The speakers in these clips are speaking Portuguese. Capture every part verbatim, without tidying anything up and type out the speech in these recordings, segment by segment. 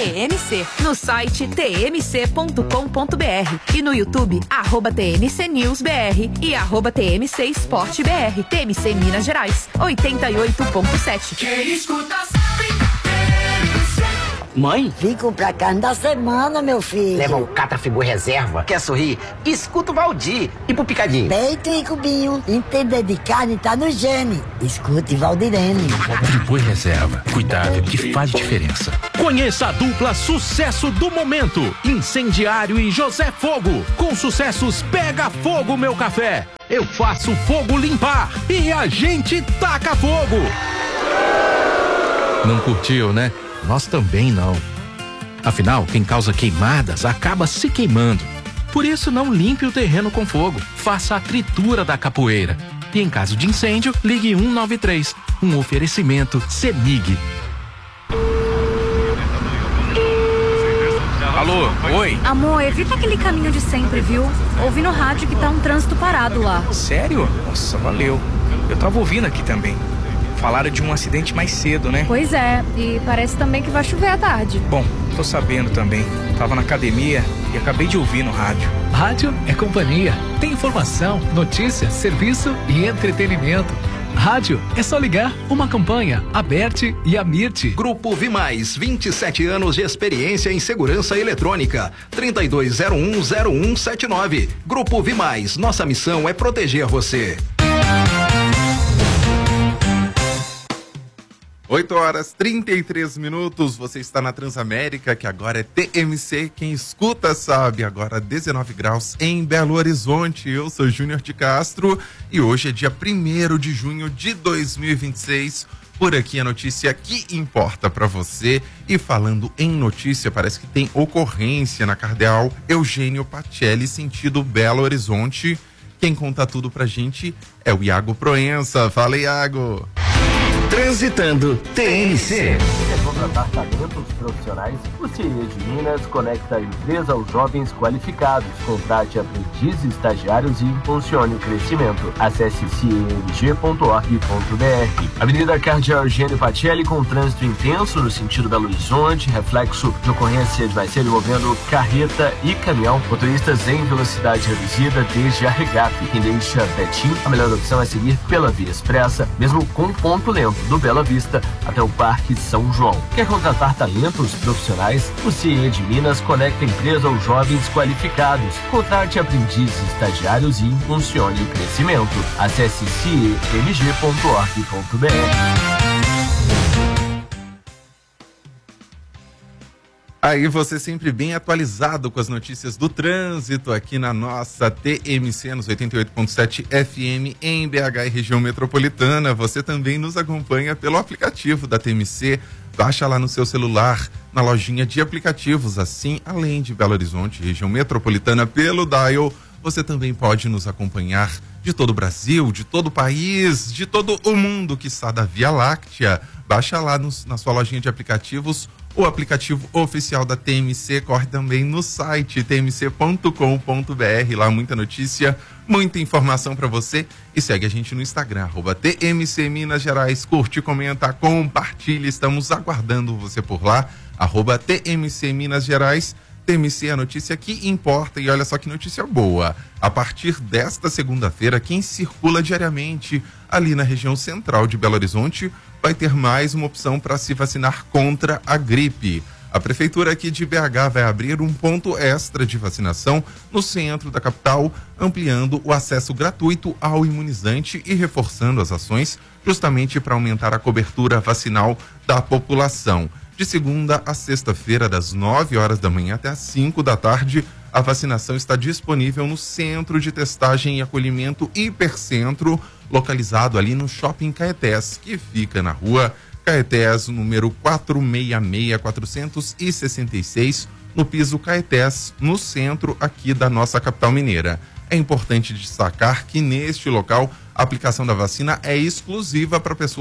M C, no site t m c ponto com ponto b r e no YouTube, arroba T M C News B R e arroba T M C Esporte B R. T M C Minas Gerais, oitenta e oito ponto sete. Quem escuta sabe, T M C. Mãe? Vim comprar carne da semana, meu filho. Leva o Catrafigu Reserva. Quer sorrir? Escuta o Valdir. E pro picadinho? Peito e cubinho. Entender de carne tá no gene. Escute Valdirene. Friboi Reserva. Cuidado que faz diferença. Conheça a dupla sucesso do momento. Incendiário e José Fogo. Com sucessos Pega Fogo, meu café. Eu faço fogo limpar. E a gente taca fogo. Não curtiu, né? Nós também não. Afinal, quem causa queimadas acaba se queimando. Por isso, não limpe o terreno com fogo. Faça a tritura da capoeira. E em caso de incêndio, ligue um nove três. Um oferecimento CEMIG. Alô, oi? Amor, evita aquele caminho de sempre, viu? Ouvi no rádio que tá um trânsito parado lá. Sério? Nossa, valeu. Eu tava ouvindo aqui também. Falaram de um acidente mais cedo, né? Pois é, e parece também que vai chover à tarde. Bom, tô sabendo também. Tava na academia e acabei de ouvir no rádio. Rádio é companhia. Tem informação, notícia, serviço e entretenimento. Rádio é só ligar. Uma campanha, Aberte e Amirte. Grupo Vimais, vinte e sete anos de experiência em segurança eletrônica. trinta e dois zero um zero um sete nove. Grupo Vimais, nossa missão é proteger você. oito horas e trinta e três minutos, você está na Transamérica, que agora é T M C, quem escuta sabe, agora dezenove graus em Belo Horizonte. Eu sou Júnior de Castro e hoje é dia primeiro de junho de dois mil e vinte e seis. Por aqui a notícia que importa para você. E falando em notícia, parece que tem ocorrência na Cardeal Eugênio Pacelli, sentido Belo Horizonte. Quem conta tudo pra gente é o Iago Proença. Fala, Iago! Transitando T M C. Quer contratar talentos profissionais? O C I E de Minas conecta a empresa aos jovens qualificados. Contrate aprendizes, estagiários e impulsione o crescimento. Acesse c i e g ponto org ponto b r. Avenida Cardeal Eugênio Pacelli com trânsito intenso no sentido Belo Horizonte, reflexo de ocorrência de mais cedo envolvendo carreta e caminhão. Motoristas em velocidade reduzida desde a Regap. Quem deixa Betim, a melhor opção é seguir pela via expressa, mesmo com ponto lento do Bela Vista até o Parque São João. Quer contratar talentos profissionais? O C I E de Minas conecta a empresa aos jovens qualificados. Contrate aprendizes, estagiários e impulsione o crescimento. Acesse c i e m g ponto org ponto b r. Aí você sempre bem atualizado com as notícias do trânsito aqui na nossa T M C nos oitenta e oito ponto sete F M em B H e região metropolitana. Você também nos acompanha pelo aplicativo da T M C. Baixa lá no seu celular, na lojinha de aplicativos. Assim, além de Belo Horizonte, região metropolitana, pelo Dial, você também pode nos acompanhar de todo o Brasil, de todo o país, de todo o mundo que está da Via Láctea. Baixa lá no, na sua lojinha de aplicativos o aplicativo oficial da T M C. Corre também no site t m c ponto com ponto b r. Lá muita notícia, muita informação para você. E segue a gente no Instagram, arroba T M C Minas Gerais. Curte, comenta, compartilha. Estamos aguardando você por lá, arroba T M C Minas Gerais. T M C é a notícia que importa. E olha só que notícia boa. A partir desta segunda-feira, quem circula diariamente ali na região central de Belo Horizonte vai ter mais uma opção para se vacinar contra a gripe. A prefeitura aqui de B H vai abrir um ponto extra de vacinação no centro da capital, ampliando o acesso gratuito ao imunizante e reforçando as ações justamente para aumentar a cobertura vacinal da população. De segunda a sexta-feira, das nove horas da manhã até as cinco da tarde, a vacinação está disponível no Centro de Testagem e Acolhimento Hipercentro, localizado ali no Shopping Caetés, que fica na rua Caetés, número quatrocentos e sessenta e seis, quatrocentos e sessenta e seis, no piso Caetés, no centro aqui da nossa capital mineira. É importante destacar que neste local a aplicação da vacina é exclusiva para pessoas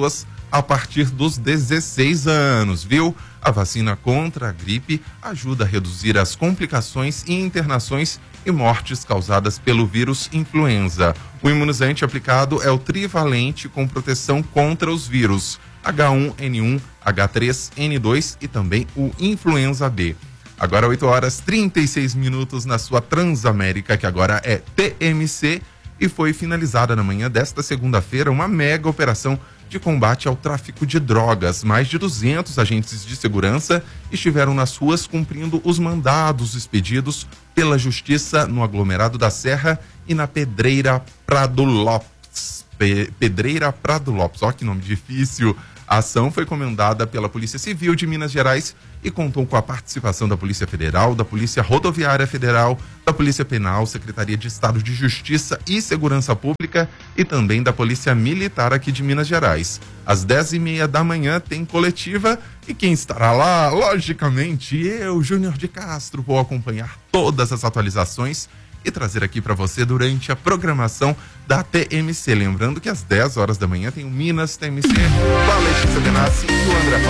a partir dos dezesseis anos, viu? A vacina contra a gripe ajuda a reduzir as complicações e internações e mortes causadas pelo vírus influenza. O imunizante aplicado é o trivalente com proteção contra os vírus H um N um, H três N dois e também o influenza B. Agora oito horas e trinta e seis minutos na sua Transamérica, que agora é T M C, e foi finalizada na manhã desta segunda-feira uma mega operação de combate ao tráfico de drogas. Mais de duzentos agentes de segurança estiveram nas ruas cumprindo os mandados expedidos pela Justiça no aglomerado da Serra e na Pedreira Prado Lopes. Pe- Pedreira Prado Lopes, ó que nome difícil. A ação foi comandada pela Polícia Civil de Minas Gerais e contou com a participação da Polícia Federal, da Polícia Rodoviária Federal, da Polícia Penal, Secretaria de Estado de Justiça e Segurança Pública e também da Polícia Militar aqui de Minas Gerais. Às dez e meia da manhã tem coletiva e quem estará lá, logicamente, eu, Júnior de Castro, vou acompanhar todas as atualizações e trazer aqui para você durante a programação da T M C. Lembrando que às dez horas da manhã tem o Minas T M C com a Letícia Benassi e o André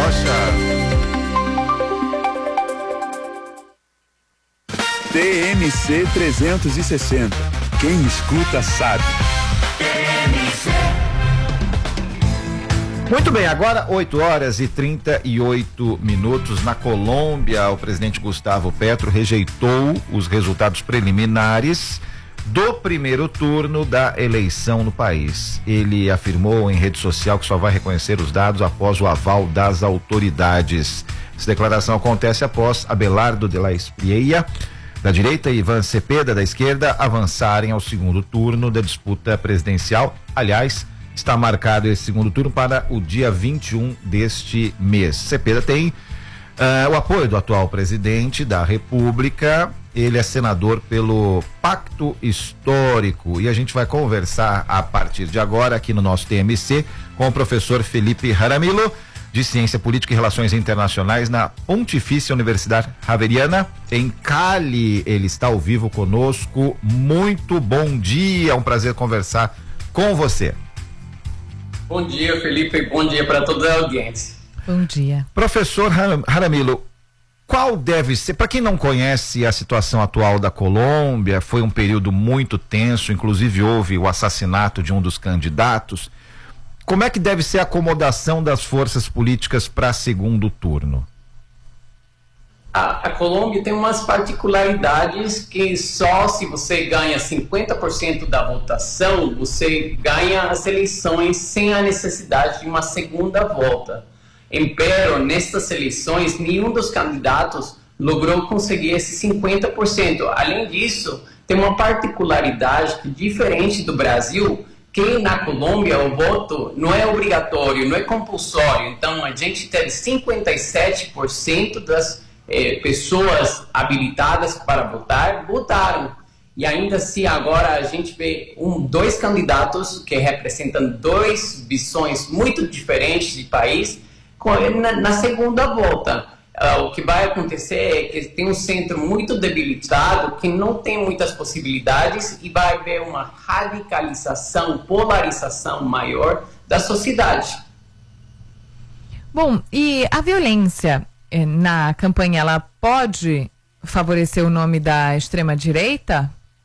Rocha. T M C trezentos e sessenta. Quem escuta sabe. Muito bem, agora oito horas e trinta e oito minutos. Na Colômbia, o presidente Gustavo Petro rejeitou os resultados preliminares do primeiro turno da eleição no país. Ele afirmou em rede social que só vai reconhecer os dados após o aval das autoridades. Essa declaração acontece após Abelardo de la Espriella, da direita, e Ivan Cepeda, da esquerda, avançarem ao segundo turno da disputa presidencial. Aliás, está marcado esse segundo turno para o dia vinte e um deste mês. Cepeda tem uh, o apoio do atual presidente da República. Ele é senador pelo Pacto Histórico e a gente vai conversar a partir de agora aqui no nosso T M C com o professor Felipe Jaramillo, de Ciência Política e Relações Internacionais na Pontifícia Universidade Javeriana, em Cali. Ele está ao vivo conosco. Muito bom dia, é um prazer conversar com você. Bom dia, Felipe, bom dia para toda a audiência. Bom dia. Professor Jaramillo, qual deve ser, para quem não conhece a situação atual da Colômbia, foi um período muito tenso, inclusive houve o assassinato de um dos candidatos. Como é que deve ser a acomodação das forças políticas para segundo turno? A, a Colômbia tem umas particularidades que só se você ganha cinquenta por cento da votação, você ganha as eleições sem a necessidade de uma segunda volta. Empero, nestas eleições, nenhum dos candidatos logrou conseguir esse cinquenta por cento. Além disso, tem uma particularidade que, diferente do Brasil, que na Colômbia o voto não é obrigatório, não é compulsório. Então, a gente teve cinquenta e sete por cento das Eh, pessoas habilitadas para votar, votaram. E ainda assim, agora a gente vê um, dois candidatos que representam duas visões muito diferentes de país com, na, na segunda volta. Uh, o que vai acontecer é que tem um centro muito debilitado, que não tem muitas possibilidades, e vai haver uma radicalização, polarização maior da sociedade. Bom, e a violência na campanha, ela pode favorecer o nome da extrema-direita?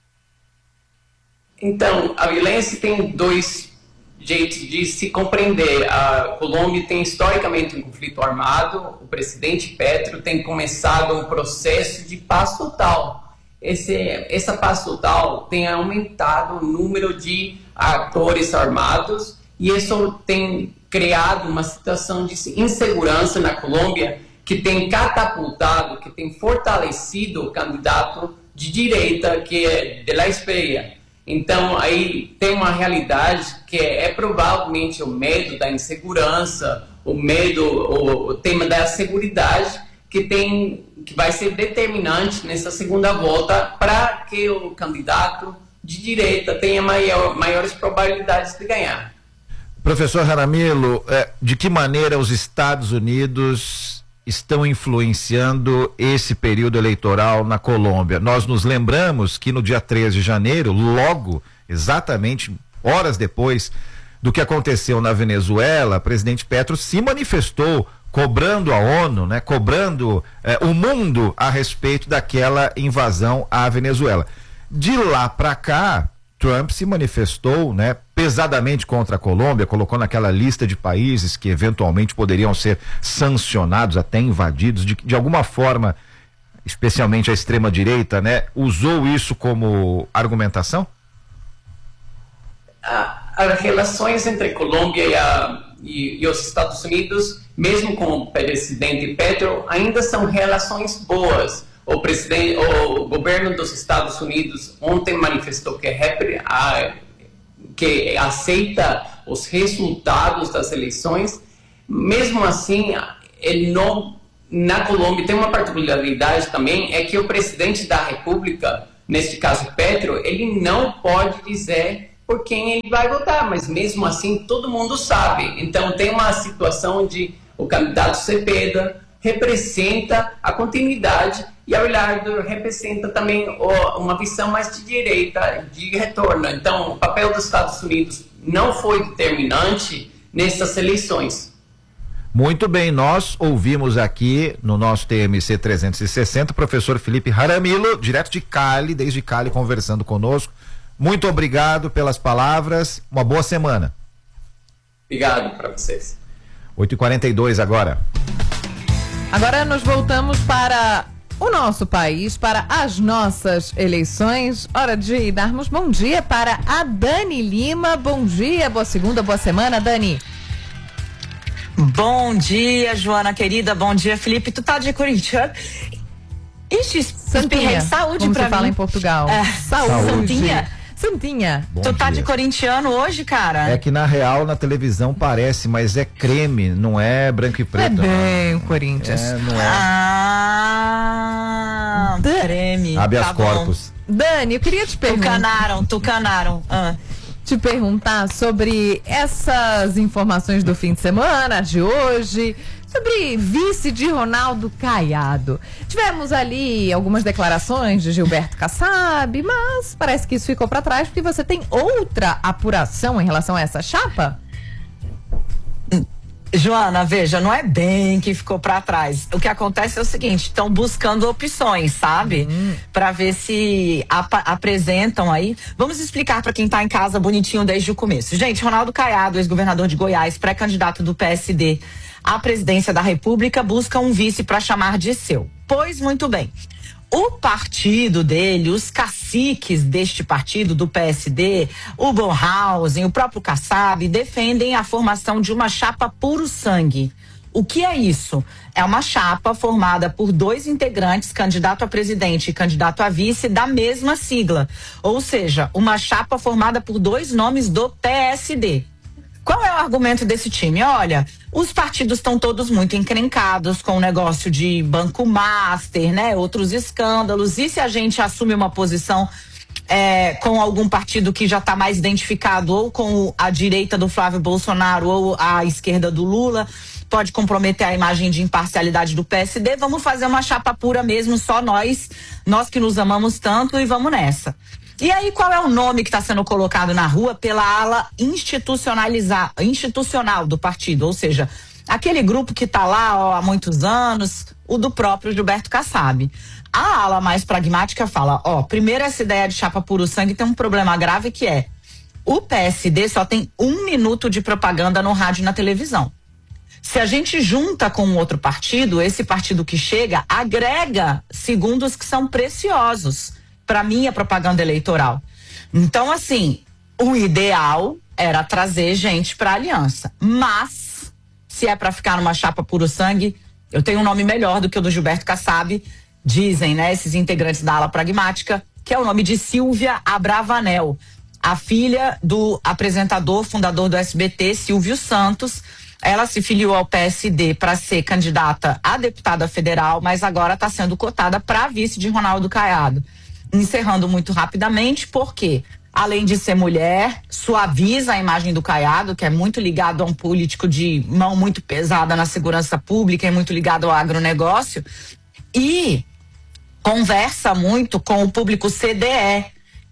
Então, a violência tem dois jeitos de se compreender. A Colômbia tem historicamente um conflito armado. O presidente Petro tem começado um processo de paz total. Esse, essa paz total tem aumentado o número de atores armados e isso tem criado uma situação de insegurança na Colômbia que tem catapultado, que tem fortalecido o candidato de direita, que é de la Espriella. Então, aí tem uma realidade que é, é provavelmente o medo da insegurança, o medo, o, o tema da seguridade, que, tem, que vai ser determinante nessa segunda volta para que o candidato de direita tenha maior, maiores probabilidades de ganhar. Professor Jaramillo, de que maneira os Estados Unidos estão influenciando esse período eleitoral na Colômbia? Nós nos lembramos que no dia treze de janeiro, logo, exatamente horas depois do que aconteceu na Venezuela, o presidente Petro se manifestou cobrando a ONU, né, cobrando eh, o mundo a respeito daquela invasão à Venezuela. De lá para cá, Trump se manifestou, né, pesadamente contra a Colômbia, colocou naquela lista de países que eventualmente poderiam ser sancionados, até invadidos, de, de alguma forma, especialmente a extrema-direita, né, usou isso como argumentação? As relações entre a Colômbia e, a, e, e os Estados Unidos, mesmo com o presidente Petro, ainda são relações boas. O, presidente, o governo dos Estados Unidos ontem manifestou que, repre, a, que aceita os resultados das eleições. Mesmo assim, ele não, na Colômbia tem uma particularidade também, é que o presidente da República, neste caso Petro, ele não pode dizer por quem ele vai votar, mas mesmo assim todo mundo sabe. Então tem uma situação de o candidato Cepeda representa a continuidade e a Abelardo representa também o, uma visão mais de direita, de retorno. Então o papel dos Estados Unidos não foi determinante nessas eleições. Muito bem, nós ouvimos aqui no nosso T M C trezentos e sessenta o professor Felipe Jaramillo, direto de Cali, desde Cali, conversando conosco. Muito obrigado pelas palavras, uma boa semana. Obrigado para vocês. oito e quarenta e dois agora. Agora nos voltamos para o nosso país, para as nossas eleições. Hora de darmos bom dia para a Dani Lima. Bom dia, boa segunda, boa semana, Dani. Bom dia, Joana querida, bom dia, Felipe. Tu tá de Corinthians? Ixi, Santinha, saúde como pra se fala mim. em Portugal. É, saúde. Santinha. Santinha. Bom tu tá dia. de corintiano hoje, cara? É que na real, na televisão parece, mas é creme, não é branco e preto. É bem o Corinthians. É, não é. Ah, Da- creme. Habeas tá bom. corpus. Dani, eu queria te perguntar. Tucanaram, tucanaram. Ah. Te perguntar sobre essas informações do fim de semana, de hoje, sobre vice de Ronaldo Caiado. Tivemos ali algumas declarações de Gilberto Kassab, mas parece que isso ficou para trás porque você tem outra apuração em relação a essa chapa? Joana, veja, não é bem que ficou pra trás. O que acontece é o seguinte, estão buscando opções, sabe? Hum. Pra ver se ap- apresentam aí. Vamos explicar pra quem tá em casa bonitinho desde o começo. Gente, Ronaldo Caiado, ex-governador de Goiás, pré-candidato do P S D à presidência da República, busca um vice pra chamar de seu. Pois muito bem. O partido dele, os caciques deste partido, do P S D, o Bornhausen, o próprio Kassab, defendem a formação de uma chapa puro sangue. O que é isso? É uma chapa formada por dois integrantes, candidato a presidente e candidato a vice, da mesma sigla. Ou seja, uma chapa formada por dois nomes do P S D. Qual é o argumento desse time? Olha, os partidos estão todos muito encrencados com o negócio de banco master, né? Outros escândalos. E se a gente assume uma posição é, com algum partido que já está mais identificado ou com a direita do Flávio Bolsonaro ou a esquerda do Lula, pode comprometer a imagem de imparcialidade do P S D. Vamos fazer uma chapa pura mesmo, só nós, nós que nos amamos tanto, e vamos nessa. E aí, qual é o nome que está sendo colocado na rua pela ala institucionalizar, institucional do partido? Ou seja, aquele grupo que está lá ó, há muitos anos, o do próprio Gilberto Kassab. A ala mais pragmática fala, ó, primeiro essa ideia de chapa puro sangue tem um problema grave que é, o P S D só tem um minuto de propaganda no rádio e na televisão. Se a gente junta com um outro partido, esse partido que chega agrega segundos que são preciosos para minha propaganda eleitoral. Então, assim, o ideal era trazer gente para a aliança. Mas, se é para ficar numa chapa puro sangue, eu tenho um nome melhor do que o do Gilberto Kassab, dizem, né, esses integrantes da ala pragmática, que é o nome de Silvia Abravanel, a filha do apresentador, fundador do S B T, Silvio Santos. Ela se filiou ao P S D para ser candidata a deputada federal, mas agora está sendo cotada para vice de Ronaldo Caiado. Encerrando muito rapidamente, porque além de ser mulher, suaviza a imagem do Caiado, que é muito ligado a um político de mão muito pesada na segurança pública e muito ligado ao agronegócio, e conversa muito com o público C D E,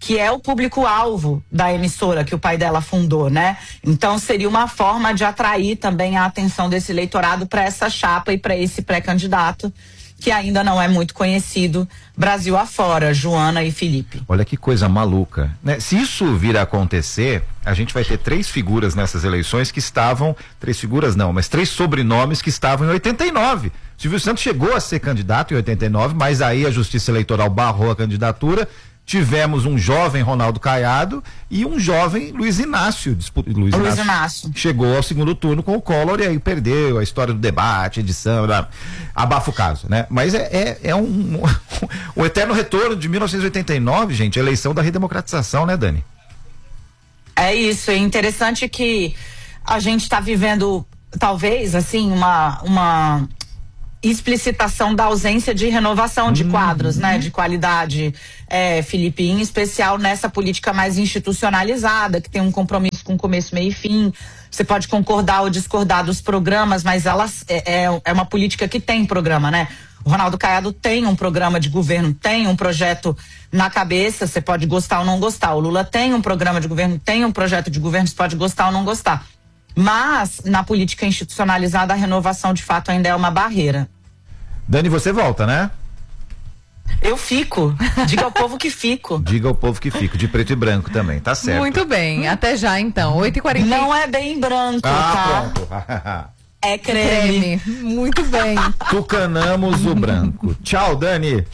que é o público-alvo da emissora que o pai dela fundou, né? Então seria uma forma de atrair também a atenção desse eleitorado para essa chapa e para esse pré-candidato que ainda não é muito conhecido Brasil afora, Joana e Felipe. Olha que coisa maluca, né? Se isso vir a acontecer, a gente vai ter três figuras nessas eleições que estavam, três figuras não, mas três sobrenomes que estavam em oitenta e nove. Silvio Santos chegou a ser candidato em oitenta e nove, mas aí a Justiça Eleitoral barrou a candidatura. Tivemos um jovem Ronaldo Caiado e um jovem Luiz Inácio. Luiz, Luiz Inácio, Inácio. Chegou ao segundo turno com o Collor e aí perdeu a história do debate, edição, blá, abafa o caso, né? Mas é, é, é um, um, um eterno retorno de mil novecentos e oitenta e nove, gente, a eleição da redemocratização, né, Dani? É isso, é interessante que a gente está vivendo, talvez, assim, uma... uma explicitação da ausência de renovação de quadros, né, de qualidade, é, Felipe, em especial nessa política mais institucionalizada, que tem um compromisso com começo, meio e fim. Você pode concordar ou discordar dos programas, mas elas é, é, é uma política que tem programa, né? O Ronaldo Caiado tem um programa de governo, tem um projeto na cabeça, você pode gostar ou não gostar. O Lula tem um programa de governo, tem um projeto de governo, você pode gostar ou não gostar. Mas, na política institucionalizada, a renovação, de fato, ainda é uma barreira. Dani, você volta, né? Eu fico. Diga ao povo que fico. Diga ao povo que fico, de preto e branco também, tá certo. Muito bem, até já então, oito e quarenta. Não é bem branco, ah, tá? É creme. creme. Muito bem. Tucanamos o branco. Tchau, Dani.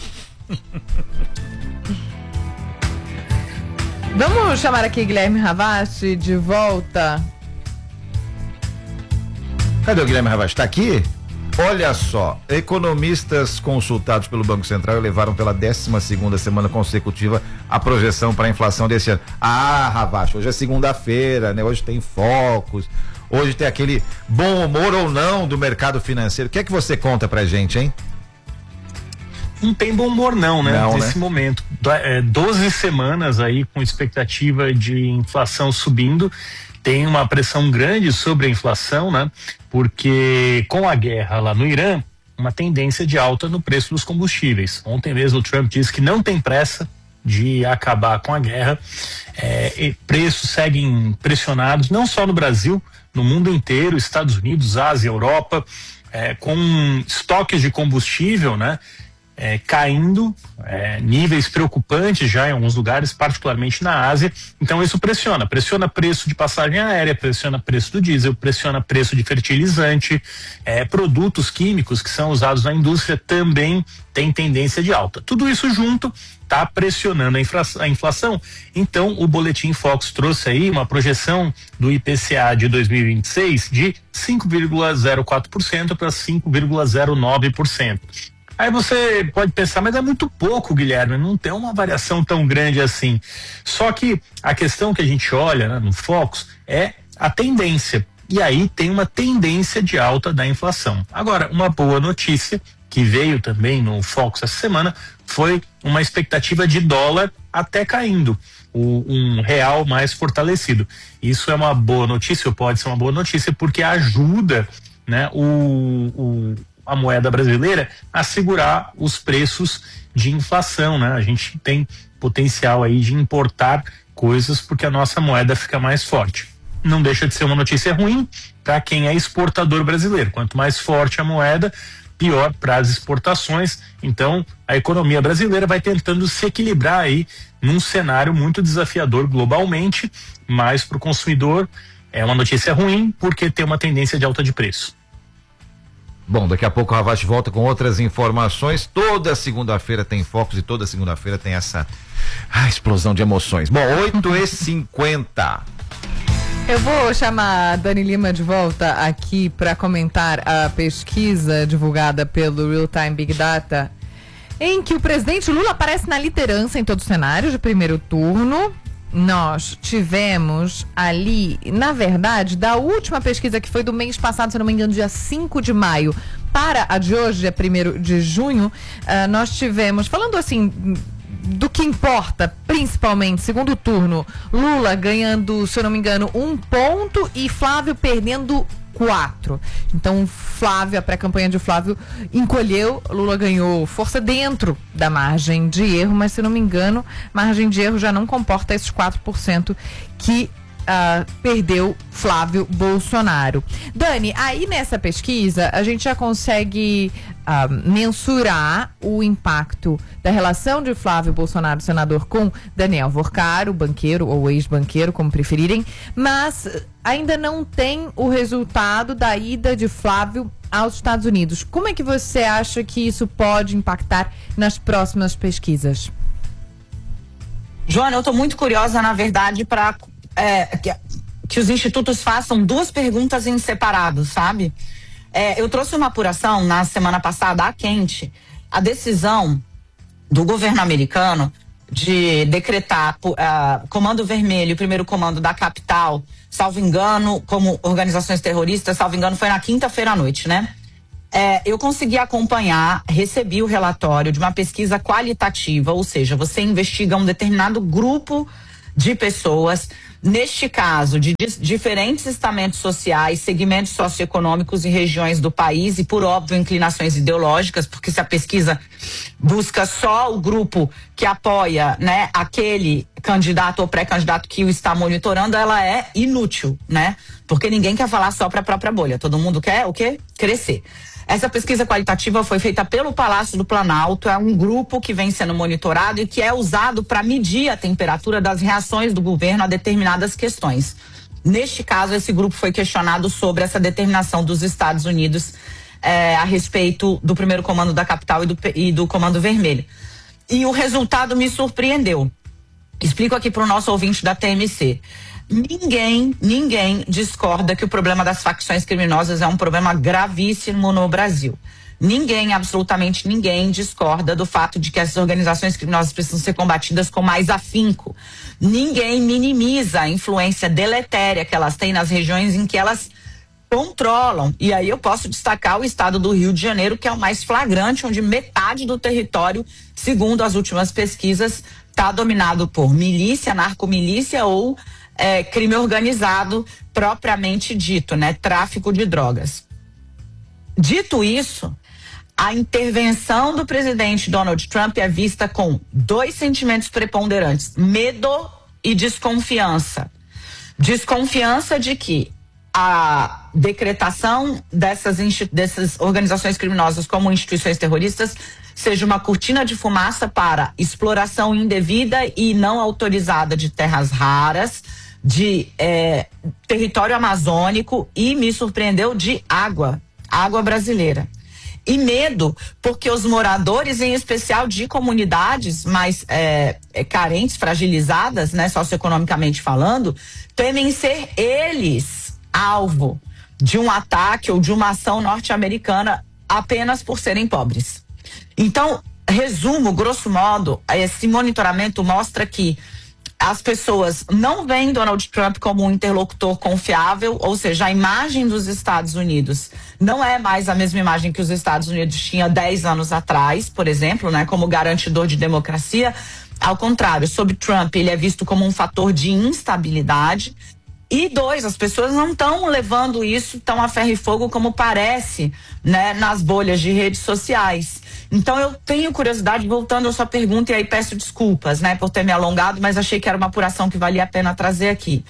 Vamos chamar aqui Guilherme Ravache de volta. Cadê o Guilherme Ravache? Tá aqui? Olha só, economistas consultados pelo Banco Central elevaram pela décima segunda semana consecutiva a projeção para a inflação desse ano. Ah, Ravache, hoje é segunda-feira, né? Hoje tem focos, hoje tem aquele bom humor ou não do mercado financeiro. O que é que você conta pra gente, hein? Não tem bom humor não, né? Não, Nesse né? momento. É, doze semanas aí com expectativa de inflação subindo. Tem uma pressão grande sobre a inflação, né? Porque com a guerra lá no Irã, uma tendência de alta no preço dos combustíveis. Ontem mesmo o Trump disse que não tem pressa de acabar com a guerra. É, e preços seguem pressionados, não só no Brasil, no mundo inteiro, Estados Unidos, Ásia, Europa, é, com estoques de combustível, né? É, caindo, é, níveis preocupantes já em alguns lugares, particularmente na Ásia. Então isso pressiona, pressiona preço de passagem aérea, pressiona preço do diesel, pressiona preço de fertilizante, é, produtos químicos que são usados na indústria também tem tendência de alta. Tudo isso junto está pressionando a, infla, a inflação. Então o Boletim Fox trouxe aí uma projeção do I P C A de dois mil e vinte e seis de cinco vírgula zero quatro por cento para cinco vírgula zero nove por cento. Aí você pode pensar, mas é muito pouco, Guilherme, não tem uma variação tão grande assim. Só que a questão que a gente olha, né, no Focus é a tendência. E aí tem uma tendência de alta da inflação. Agora, uma boa notícia que veio também no Focus essa semana foi uma expectativa de dólar até caindo, o, um real mais fortalecido. Isso é uma boa notícia, ou pode ser uma boa notícia, porque ajuda, né, o, o a moeda brasileira a segurar os preços de inflação, né? A gente tem potencial aí de importar coisas porque a nossa moeda fica mais forte. Não deixa de ser uma notícia ruim para quem é exportador brasileiro. Quanto mais forte a moeda, pior para as exportações. Então, a economia brasileira vai tentando se equilibrar aí num cenário muito desafiador globalmente, mas para o consumidor é uma notícia ruim porque tem uma tendência de alta de preço. Bom, daqui a pouco o Ravache volta com outras informações. Toda segunda-feira tem Focus e toda segunda-feira tem essa ah, explosão de emoções. Bom, oito e cinquenta. Eu vou chamar a Dani Lima de volta aqui para comentar a pesquisa divulgada pelo Real Time Big Data, em que o presidente Lula aparece na liderança em todo o cenário de primeiro turno. Nós tivemos ali, na verdade, da última pesquisa que foi do mês passado, se não me engano, dia cinco de maio, para a de hoje, dia primeiro de junho, uh, nós tivemos, falando assim, do que importa, principalmente, segundo turno, Lula ganhando, se eu não me engano, um ponto e Flávio perdendo quatro. Então, Flávio, a pré-campanha de Flávio encolheu, Lula ganhou força dentro da margem de erro, mas se eu não me engano, margem de erro já não comporta esses quatro por cento que Uh, perdeu Flávio Bolsonaro. Dani, aí nessa pesquisa a gente já consegue uh, mensurar o impacto da relação de Flávio Bolsonaro, senador, com Daniel Vorcaro, banqueiro ou ex-banqueiro, como preferirem, mas ainda não tem o resultado da ida de Flávio aos Estados Unidos. Como é que você acha que isso pode impactar nas próximas pesquisas? Joana, eu estou muito curiosa, na verdade, para É, que, que os institutos façam duas perguntas em separado, sabe? É, eu trouxe uma apuração na semana passada, à quente, a decisão do governo americano de decretar uh, Comando Vermelho, o primeiro comando da capital, salvo engano, como organizações terroristas, salvo engano, foi na quinta-feira à noite, né? É, eu consegui acompanhar, recebi o relatório de uma pesquisa qualitativa, ou seja, você investiga um determinado grupo de pessoas, neste caso, de diferentes estamentos sociais, segmentos socioeconômicos e regiões do país e, por óbvio, inclinações ideológicas, porque se a pesquisa busca só o grupo que apoia, né, aquele candidato ou pré-candidato que o está monitorando, ela é inútil, né? Porque ninguém quer falar só para a própria bolha, todo mundo quer o quê? Crescer. Essa pesquisa qualitativa foi feita pelo Palácio do Planalto, é um grupo que vem sendo monitorado e que é usado para medir a temperatura das reações do governo a determinadas questões. Neste caso, esse grupo foi questionado sobre essa determinação dos Estados Unidos eh, a respeito do primeiro comando da capital e do, e do Comando Vermelho. E o resultado me surpreendeu. Explico aqui para o nosso ouvinte da T M C. Ninguém, ninguém discorda que o problema das facções criminosas é um problema gravíssimo no Brasil. Ninguém, absolutamente ninguém, discorda do fato de que essas organizações criminosas precisam ser combatidas com mais afinco. Ninguém minimiza a influência deletéria que elas têm nas regiões em que elas controlam. E aí eu posso destacar o estado do Rio de Janeiro, que é o mais flagrante, onde metade do território, segundo as últimas pesquisas, está dominado por milícia, narcomilícia ou É, crime organizado propriamente dito, né? Tráfico de drogas. Dito isso, a intervenção do presidente Donald Trump é vista com dois sentimentos preponderantes: medo e desconfiança. Desconfiança de que a decretação dessas, dessas organizações criminosas como instituições terroristas seja uma cortina de fumaça para exploração indevida e não autorizada de terras raras, de é, território amazônico e, me surpreendeu, de água, água brasileira. E medo, porque os moradores, em especial de comunidades mais é, é, carentes, fragilizadas, né, socioeconomicamente falando, temem ser eles alvo de um ataque ou de uma ação norte-americana apenas por serem pobres. Então, resumo, grosso modo, esse monitoramento mostra que as pessoas não veem Donald Trump como um interlocutor confiável, ou seja, a imagem dos Estados Unidos não é mais a mesma imagem que os Estados Unidos tinha dez anos atrás, por exemplo, né, como garantidor de democracia. Ao contrário, sob Trump, ele é visto como um fator de instabilidade. E dois, as pessoas não estão levando isso tão a ferro e fogo como parece, né, nas bolhas de redes sociais. Então eu tenho curiosidade, voltando à sua pergunta, e aí peço desculpas, né, por ter me alongado, mas achei que era uma apuração que valia a pena trazer aqui.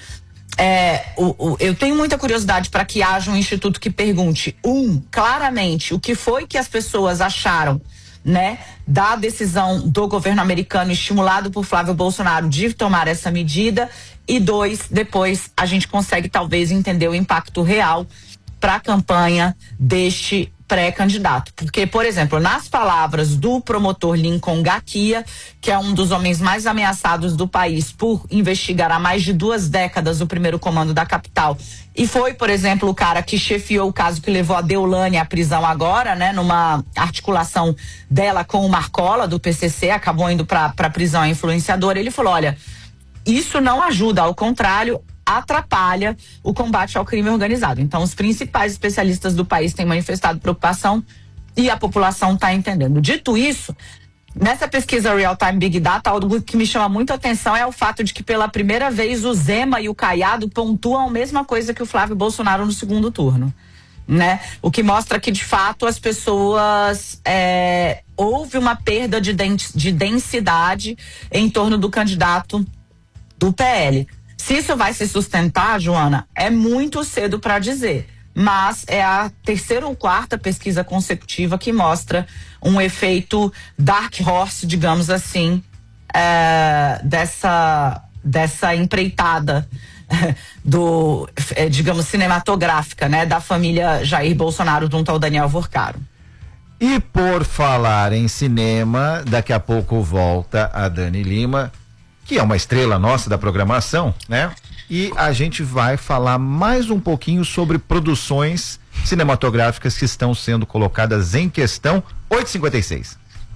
É, o, o, eu tenho muita curiosidade para que haja um instituto que pergunte, um, claramente, o que foi que as pessoas acharam, né, da decisão do governo americano estimulado por Flávio Bolsonaro de tomar essa medida, e dois, depois a gente consegue talvez entender o impacto real para a campanha deste pré-candidato. Porque, por exemplo, nas palavras do promotor Lincoln Gaquia, que é um dos homens mais ameaçados do país por investigar há mais de duas décadas o primeiro comando da capital, e foi, por exemplo, o cara que chefiou o caso que levou a Deolane à prisão agora, né, numa articulação dela com o Marcola, do P C C, acabou indo para a prisão a influenciadora. Ele falou, olha, isso não ajuda, ao contrário, atrapalha o combate ao crime organizado. Então, os principais especialistas do país têm manifestado preocupação e a população está entendendo. Dito isso, Nessa pesquisa Real Time Big Data, algo que me chama muito a atenção é o fato de que pela primeira vez o Zema e o Caiado pontuam a mesma coisa que o Flávio Bolsonaro no segundo turno, né? O que mostra que de fato as pessoas é, houve uma perda de, dens, de densidade em torno do candidato do P L. Se isso vai se sustentar, Joana, é muito cedo para dizer. Mas é a terceira ou quarta pesquisa consecutiva que mostra um efeito dark horse, digamos assim, é, dessa, dessa empreitada do, é, digamos, cinematográfica, né, da família Jair Bolsonaro junto ao Daniel Vorcaro. E por falar em cinema, daqui a pouco volta a Dani Lima, que é uma estrela nossa da programação, né? E a gente vai falar mais um pouquinho sobre produções cinematográficas que estão sendo colocadas em questão. oito e cinquenta e seis.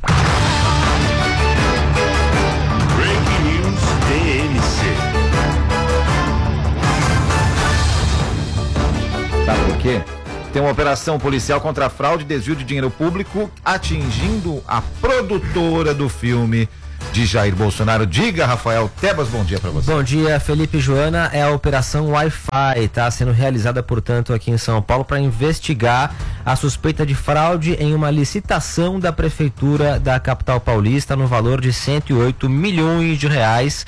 Breaking News T M C. Sabe por quê? Tem uma operação policial contra a fraude e desvio de dinheiro público atingindo a produtora do filme de Jair Bolsonaro. Diga, Rafael Tebas, bom dia para você. Bom dia, Felipe e Joana. É a operação Wi-Fi, tá sendo realizada, portanto, aqui em São Paulo para investigar a suspeita de fraude em uma licitação da prefeitura da capital paulista no valor de cento e oito milhões de reais,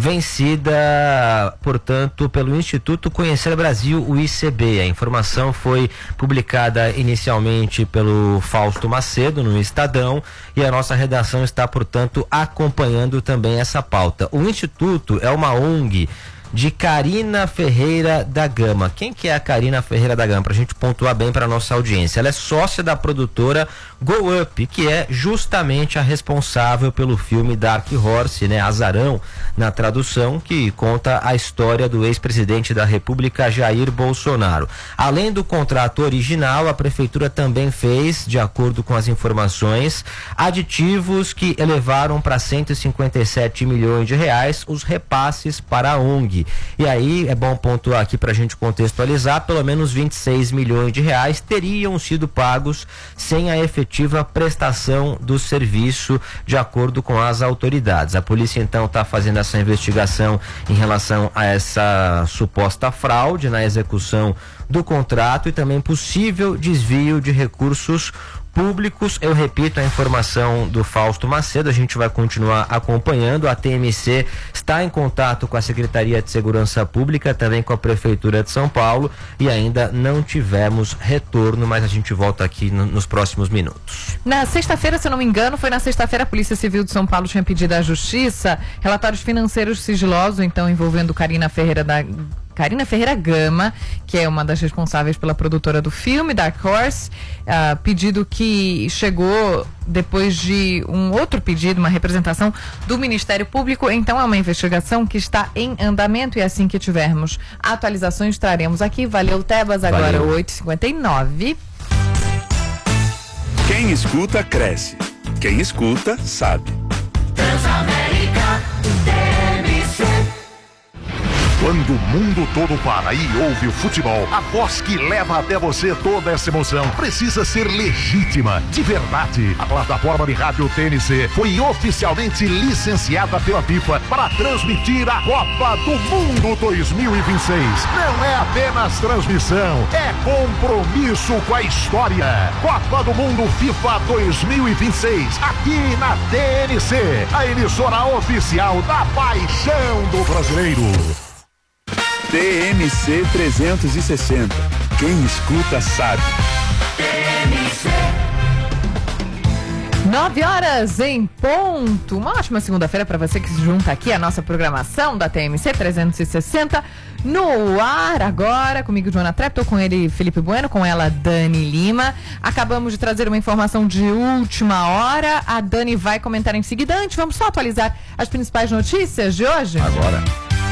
vencida, portanto, pelo Instituto Conhecer Brasil, o I C B. A informação foi publicada inicialmente pelo Fausto Macedo no Estadão e a nossa redação está, portanto, acompanhando também essa pauta. O Instituto é uma O N G de Carina Ferreira da Gama. Quem que é a Carina Ferreira da Gama? Pra gente pontuar bem para nossa audiência. Ela é sócia da produtora Go Up, que é justamente a responsável pelo filme Dark Horse, né? Azarão, na tradução, que conta a história do ex-presidente da República, Jair Bolsonaro. Além do contrato original, a prefeitura também fez, de acordo com as informações, aditivos que elevaram para cento e cinquenta e sete milhões de reais os repasses para a O N G. E aí é bom pontuar aqui para a gente contextualizar, pelo menos vinte e seis milhões de reais teriam sido pagos sem a efetiva prestação do serviço, de acordo com as autoridades. A polícia então está fazendo essa investigação em relação a essa suposta fraude na execução do contrato e também possível desvio de recursos públicos. Eu repito a informação do Fausto Macedo, a gente vai continuar acompanhando. A T M C está em contato com a Secretaria de Segurança Pública, também com a Prefeitura de São Paulo, e ainda não tivemos retorno, mas a gente volta aqui no, nos próximos minutos. Na sexta-feira, se eu não me engano, foi na sexta-feira, a Polícia Civil de São Paulo tinha pedido à Justiça relatórios financeiros sigilosos, então envolvendo Carina Ferreira da Carina Ferreira Gama, que é uma das responsáveis pela produtora do filme Dark Horse, uh, pedido que chegou depois de um outro pedido, uma representação do Ministério Público. Então é uma investigação que está em andamento e assim que tivermos atualizações traremos aqui. Valeu, Tebas, agora Valeu. oito e cinquenta e nove. Quem escuta, cresce. Quem escuta, sabe. Transamérica T M C. Quando o mundo todo para e ouve o futebol, a voz que leva até você toda essa emoção precisa ser legítima, de verdade. A plataforma de rádio T N C foi oficialmente licenciada pela FIFA para transmitir a Copa do Mundo dois mil e vinte e seis. Não é apenas transmissão, é compromisso com a história. Copa do Mundo FIFA dois mil e vinte e seis, aqui na T N C, a emissora oficial da paixão do brasileiro. T M C trezentos e sessenta. Quem escuta sabe. T M C. Nove horas em ponto. Uma ótima segunda-feira para você que se junta aqui à nossa programação da T M C trezentos e sessenta no ar agora. Comigo, Joana Trepto, com ele, Felipe Bueno, com ela, Dani Lima. Acabamos de trazer uma informação de última hora. A Dani vai comentar em seguida. Antes, vamos só atualizar as principais notícias de hoje? Agora.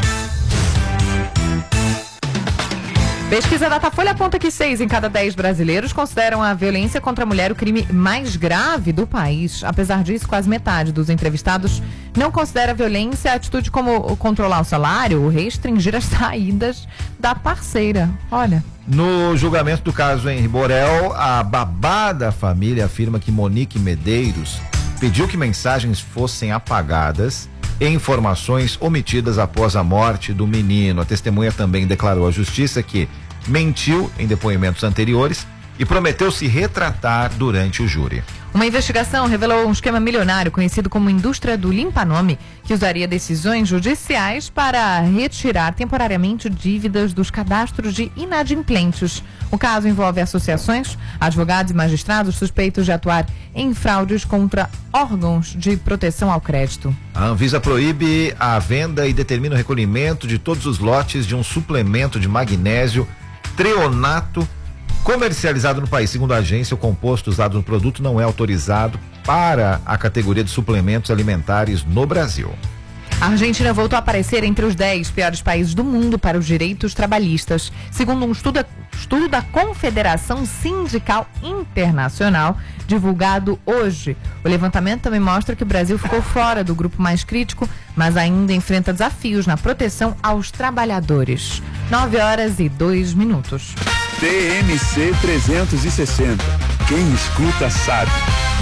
Pesquisa Datafolha aponta que seis em cada dez brasileiros consideram a violência contra a mulher o crime mais grave do país. Apesar disso, quase metade dos entrevistados não considera a violência a atitude como controlar o salário ou restringir as saídas da parceira. Olha. No julgamento do caso Henri Borel, a babá da família afirma que Monique Medeiros pediu que mensagens fossem apagadas e informações omitidas após a morte do menino. A testemunha também declarou à justiça que mentiu em depoimentos anteriores e prometeu se retratar durante o júri. Uma investigação revelou um esquema milionário conhecido como indústria do limpa-nome, que usaria decisões judiciais para retirar temporariamente dívidas dos cadastros de inadimplentes. O caso envolve associações, advogados e magistrados suspeitos de atuar em fraudes contra órgãos de proteção ao crédito. A Anvisa proíbe a venda e determina o recolhimento de todos os lotes de um suplemento de magnésio treonato comercializado no país. Segundo a agência, o composto usado no produto não é autorizado para a categoria de suplementos alimentares no Brasil. A Argentina voltou a aparecer entre os dez piores países do mundo para os direitos trabalhistas, segundo um estudo, estudo da Confederação Sindical Internacional, divulgado hoje. O levantamento também mostra que o Brasil ficou fora do grupo mais crítico, mas ainda enfrenta desafios na proteção aos trabalhadores. nove horas e dois minutos. T M C trezentos e sessenta. Quem escuta sabe.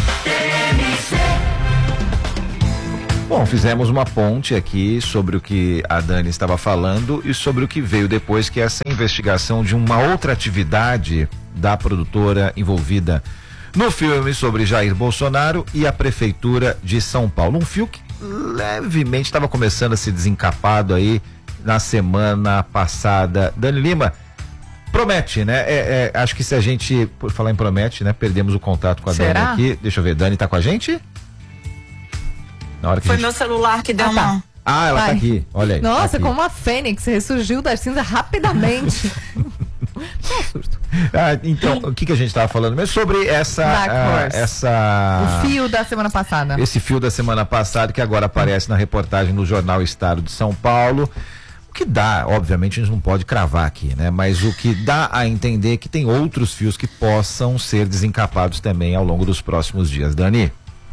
Bom, fizemos uma ponte aqui sobre o que a Dani estava falando e sobre o que veio depois, que é essa investigação de uma outra atividade da produtora envolvida no filme sobre Jair Bolsonaro e a Prefeitura de São Paulo. Um fio que levemente estava começando a ser desencapado aí na semana passada. Dani Lima, promete, né? É, é, acho que se a gente, por falar em promete, né? Perdemos o contato com a Será? Dani aqui. Deixa eu ver, Dani tá com a gente? Na hora que Foi a gente... meu celular que deu Ah, tá. uma... Ah, ela Vai. tá aqui, olha aí. Nossa, tá aqui. como a Fênix ressurgiu das cinzas rapidamente. Só um susto. Ah, então, o que que a gente estava falando mesmo? Sobre essa... Dark ah, Horse. essa... O fio da semana passada. Esse fio da semana passada que agora aparece na reportagem no jornal Estado de São Paulo. O que dá, obviamente a gente não pode cravar aqui, né? Mas o que dá a entender que tem outros fios que possam ser desencapados também ao longo dos próximos dias. Dani?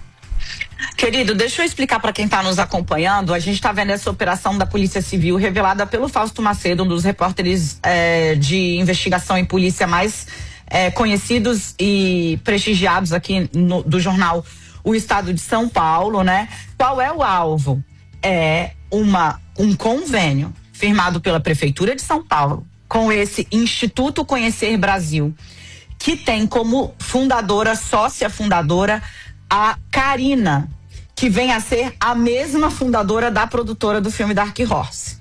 Querido, deixa eu explicar para quem está nos acompanhando. A gente está vendo essa operação da Polícia Civil revelada pelo Fausto Macedo, um dos repórteres eh, de investigação e polícia mais eh, conhecidos e prestigiados aqui no, do jornal O Estado de São Paulo, né? Qual é o alvo? É uma, um convênio firmado pela Prefeitura de São Paulo com esse Instituto Conhecer Brasil, que tem como fundadora, sócia fundadora, a Karina, que vem a ser a mesma fundadora da produtora do filme Dark Horse.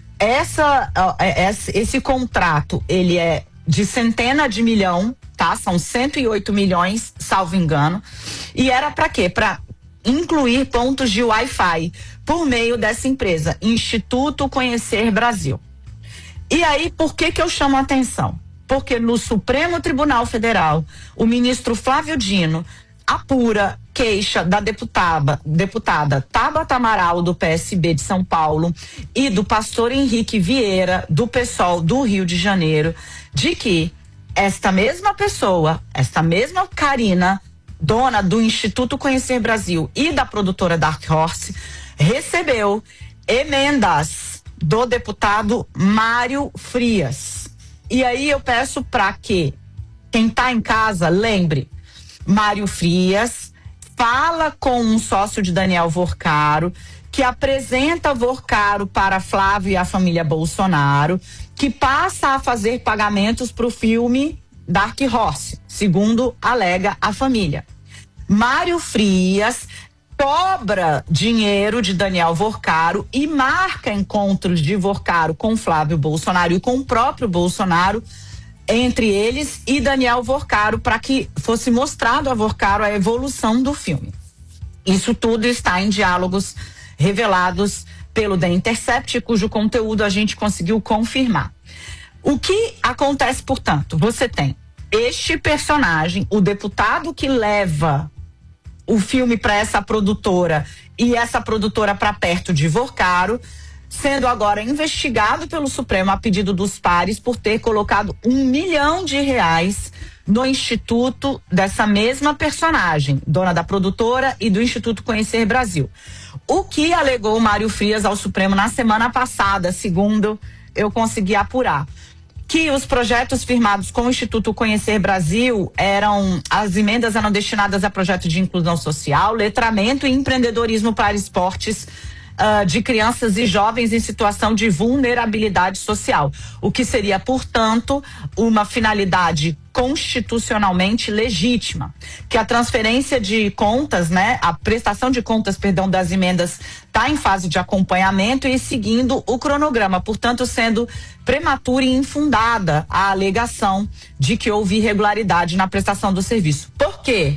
Essa, esse, esse contrato, ele é de centena de milhão, tá? São cento e oito milhões, salvo engano. E era para quê? Para incluir pontos de Wi-Fi por meio dessa empresa, Instituto Conhecer Brasil. E aí, por que que eu chamo a atenção? Porque no Supremo Tribunal Federal, o ministro Flávio Dino apura queixa da deputada, deputada Tabata Amaral, do P S B de São Paulo, e do pastor Henrique Vieira, do PSOL do Rio de Janeiro, de que esta mesma pessoa, esta mesma Karina, dona do Instituto Conhecer Brasil e da produtora Dark Horse, recebeu emendas do deputado Mário Frias. E aí eu peço para que quem está em casa lembre, Mário Frias fala com um sócio de Daniel Vorcaro, que apresenta Vorcaro para Flávio e a família Bolsonaro, que passa a fazer pagamentos para o filme Dark Horse, segundo alega a família. Mário Frias cobra dinheiro de Daniel Vorcaro e marca encontros de Vorcaro com Flávio Bolsonaro e com o próprio Bolsonaro, entre eles e Daniel Vorcaro, para que fosse mostrado a Vorcaro a evolução do filme. Isso tudo está em diálogos revelados pelo The Intercept, cujo conteúdo a gente conseguiu confirmar. O que acontece, portanto? Você tem este personagem, o deputado que leva o filme para essa produtora e essa produtora para perto de Vorcaro, sendo agora investigado pelo Supremo a pedido dos pares por ter colocado um milhão de reais no instituto dessa mesma personagem, dona da produtora e do Instituto Conhecer Brasil. O que alegou Mário Frias ao Supremo na semana passada, segundo eu consegui apurar. que os projetos firmados com o Instituto Conhecer Brasil eram, as emendas eram destinadas a projetos de inclusão social, letramento e empreendedorismo para esportes uh, de crianças e jovens em situação de vulnerabilidade social, o que seria, portanto, uma finalidade constitucionalmente legítima, que a transferência de contas, né, a prestação de contas, perdão, das emendas está em fase de acompanhamento e seguindo o cronograma, portanto, sendo prematura e infundada a alegação de que houve irregularidade na prestação do serviço. Por quê?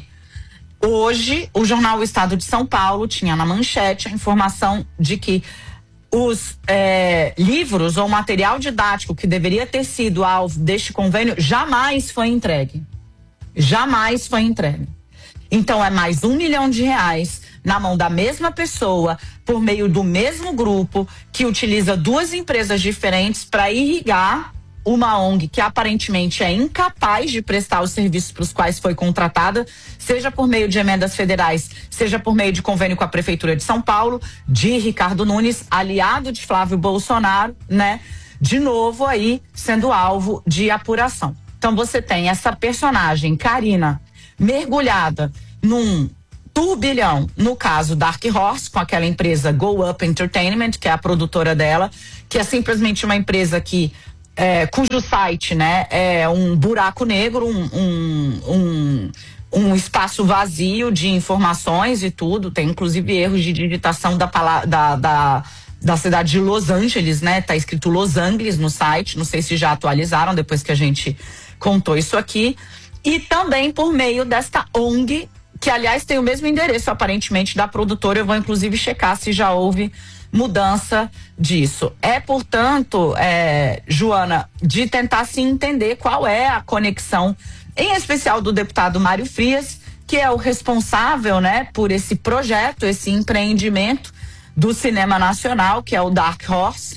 Hoje, o jornal O Estado de São Paulo tinha na manchete a informação de que os é, livros ou material didático que deveria ter sido alvo deste convênio jamais foi entregue. Jamais foi entregue. Então é mais um milhão de reais na mão da mesma pessoa, por meio do mesmo grupo, que utiliza duas empresas diferentes para irrigar uma O N G que aparentemente é incapaz de prestar os serviços para os quais foi contratada, seja por meio de emendas federais, seja por meio de convênio com a Prefeitura de São Paulo, de Ricardo Nunes, aliado de Flávio Bolsonaro, né? De novo aí sendo alvo de apuração. Então você tem essa personagem, Karina, mergulhada num turbilhão, no caso Dark Horse, com aquela empresa Go Up Entertainment, que é a produtora dela, que é simplesmente uma empresa que É, cujo site, né, é um buraco negro, um, um, um, um espaço vazio de informações e tudo, tem inclusive erros de digitação da, da, da, da cidade de Los Angeles, né, tá escrito Los Angeles no site, não sei se já atualizaram depois que a gente contou isso aqui, e também por meio desta O N G, que aliás tem o mesmo endereço aparentemente da produtora, eu vou inclusive checar se já houve mudança disso. É, portanto, é, Joana, de tentar se entender qual é a conexão, em especial do deputado Mário Frias, que é o responsável, né, por esse projeto, esse empreendimento do cinema nacional, que é o Dark Horse,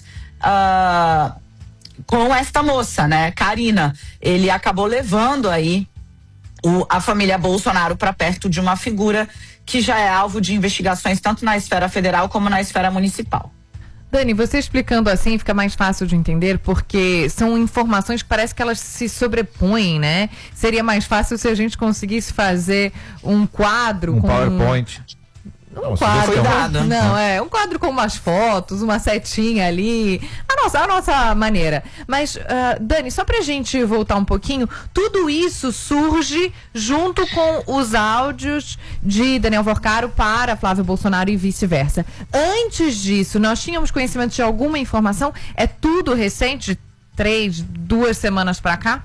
uh, com esta moça, né, Karina. Ele acabou levando aí o, a família Bolsonaro para perto de uma figura que já é alvo de investigações tanto na esfera federal como na esfera municipal. Dani, você explicando assim fica mais fácil de entender, porque são informações que parece que elas se sobrepõem, né? Seria mais fácil se a gente conseguisse fazer um quadro um com... PowerPoint. Um não, quadro, cuidado. não, é, um quadro com umas fotos, uma setinha ali, a nossa, a nossa maneira. Mas, uh, Dani, só pra gente voltar um pouquinho, tudo isso surge junto com os áudios de Daniel Vorcaro para Flávio Bolsonaro e vice-versa. Antes disso, nós tínhamos conhecimento de alguma informação? É tudo recente, de três, duas semanas pra cá?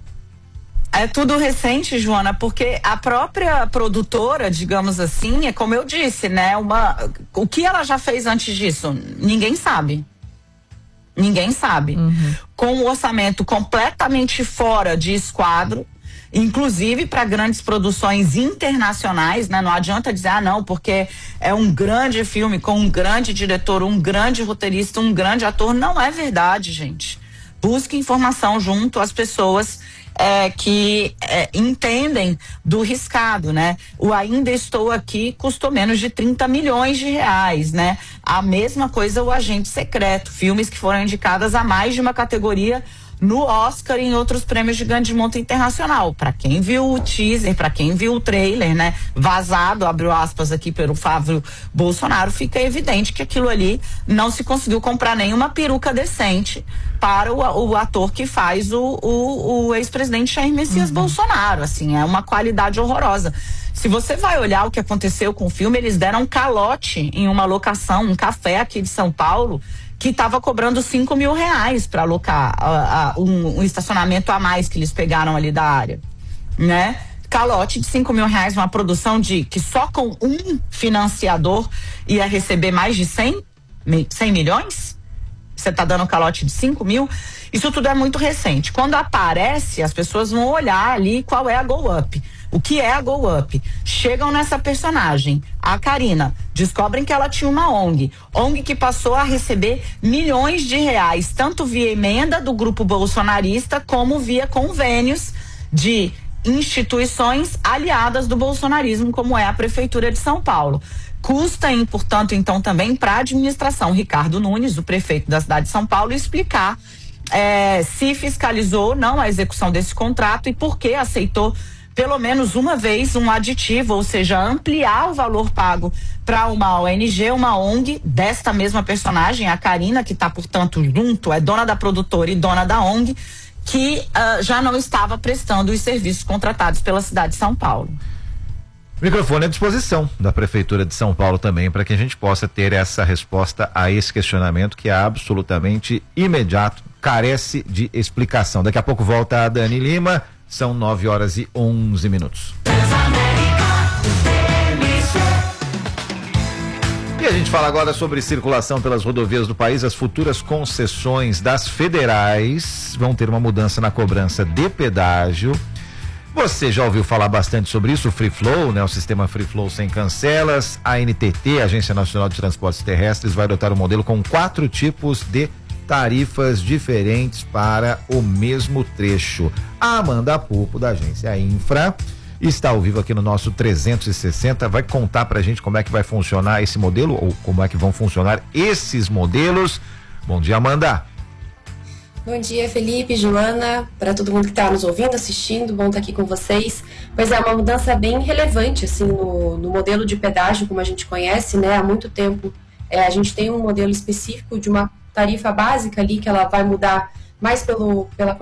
É tudo recente, Joana, porque a própria produtora, digamos assim, é como eu disse, né? Uma, o que ela já fez antes disso? Ninguém sabe. Ninguém sabe. Uhum. Com um orçamento completamente fora de esquadro, inclusive para grandes produções internacionais, né? Não adianta dizer, ah, não, porque é um grande filme com um grande diretor, um grande roteirista, um grande ator. Não é verdade, gente. Busque informação junto às pessoas É, que é, entendem do riscado, né? O Ainda Estou Aqui custou menos de trinta milhões de reais, né? A mesma coisa o Agente Secreto, filmes que foram indicadas a mais de uma categoria no Oscar e em outros prêmios de grande monta internacional. Para quem viu o teaser, para quem viu o trailer, né, vazado, abriu aspas aqui pelo Flávio Bolsonaro, fica evidente que aquilo ali não se conseguiu comprar nenhuma peruca decente para o, o ator que faz o, o, o ex-presidente Jair Messias uhum. Bolsonaro. Assim, é uma qualidade horrorosa. Se você vai olhar o que aconteceu com o filme, eles deram um calote em uma locação, um café aqui de São Paulo, que estava cobrando cinco mil reais para alocar uh, uh, um, um estacionamento a mais que eles pegaram ali da área, né? Calote de cinco mil reais, uma produção de que só com um financiador ia receber mais de cem milhões? Você tá dando calote de cinco mil? Isso tudo é muito recente. Quando aparece, as pessoas vão olhar ali qual é a Go Up. O que é a Go Up? Chegam nessa personagem, a Karina, descobrem que ela tinha uma O N G. O N G que passou a receber milhões de reais, tanto via emenda do grupo bolsonarista, como via convênios de instituições aliadas do bolsonarismo, como é a Prefeitura de São Paulo. Custa, portanto, então, também para a administração Ricardo Nunes, o prefeito da cidade de São Paulo, explicar é, se fiscalizou não a execução desse contrato e porque aceitou pelo menos uma vez um aditivo, ou seja, ampliar o valor pago para uma O N G, uma O N G desta mesma personagem, a Karina, que está, portanto, junto, é dona da produtora e dona da O N G, que uh, já não estava prestando os serviços contratados pela cidade de São Paulo. O microfone à disposição da Prefeitura de São Paulo também, para que a gente possa ter essa resposta a esse questionamento que é absolutamente imediato, carece de explicação. Daqui a pouco volta a Dani Lima, são nove horas e onze minutos. E a gente fala agora sobre circulação pelas rodovias do país. As futuras concessões das federais vão ter uma mudança na cobrança de pedágio. Você já ouviu falar bastante sobre isso, o Free Flow, né? O sistema Free Flow sem cancelas. A N T T, Agência Nacional de Transportes Terrestres, vai adotar um modelo com quatro tipos de tarifas diferentes para o mesmo trecho. A Amanda Pupo, da agência Infra, está ao vivo aqui no nosso trezentos e sessenta, vai contar pra gente como é que vai funcionar esse modelo, ou como é que vão funcionar esses modelos. Bom dia, Amanda. Bom dia, Felipe, Joana, para todo mundo que está nos ouvindo, assistindo, bom estar aqui com vocês. Pois é, uma mudança bem relevante, assim, no, no modelo de pedágio, como a gente conhece, né, há muito tempo. É, a gente tem um modelo específico de uma tarifa básica ali, que ela vai mudar mais pelo, pela